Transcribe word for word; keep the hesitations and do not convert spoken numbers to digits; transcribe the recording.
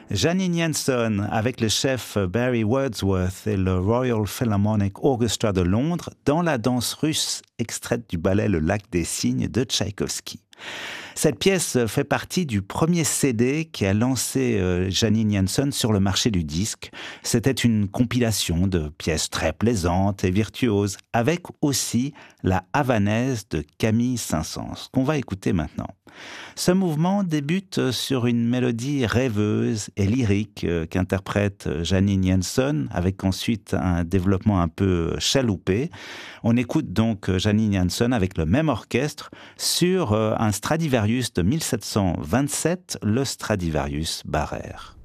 Janine Jensen, avec le chef Barry Wordsworth et le Royal Philharmonic Orchestra de Londres, dans la danse russe extraite du ballet Le Lac des Cygnes de Tchaïkovski. Cette pièce fait partie du premier C D qui a lancé euh, Janine Jensen sur le marché du disque. C'était une compilation de pièces très plaisantes et virtuoses, avec aussi la Havanaise de Camille Saint-Saëns, qu'on va écouter maintenant. Ce mouvement débute sur une mélodie rêveuse et lyrique euh, qu'interprète Janine Jensen, avec ensuite un développement un peu chaloupé. On écoute donc Janine Jensen avec le même orchestre sur euh, un Stradivarius de mille sept cent vingt-sept, le Stradivarius Barrère.